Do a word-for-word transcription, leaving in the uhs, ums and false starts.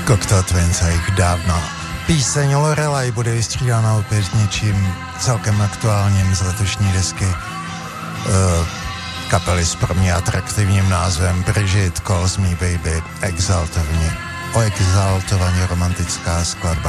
Cocktail Twins a jejich dávno. Píseň Lorelai bude vystřídána opět něčím celkem aktuálním z letošní desky uh, kapely s pro mě atraktivním názvem Bridget Calls Me Baby. Exaltovaně, o exaltovaně romantická skladba.